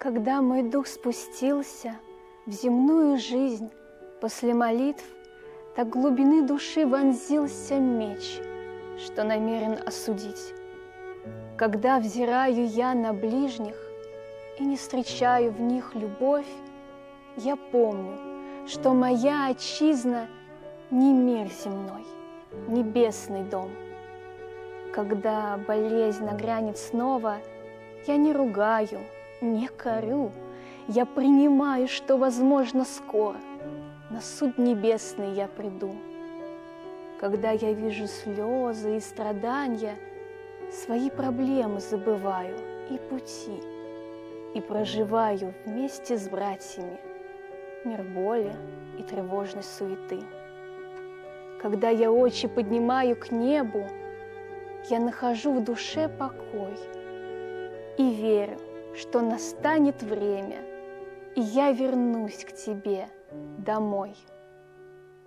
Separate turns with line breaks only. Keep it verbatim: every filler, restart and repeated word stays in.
Когда мой дух спустился в земную жизнь после молитв, так глубины души вонзился меч, что намерен осудить. Когда взираю я на ближних и не встречаю в них любовь, я помню, что моя отчизна не мир земной, небесный дом. Когда болезнь нагрянет снова, я не ругаю, не корю, я принимаю, что, возможно, скоро на суд небесный я приду. Когда я вижу слезы и страдания, свои проблемы забываю и пути, и проживаю вместе с братьями мир боли и тревожной суеты. Когда я очи поднимаю к небу, я нахожу в душе покой и верю, что настанет время, и я вернусь к тебе домой.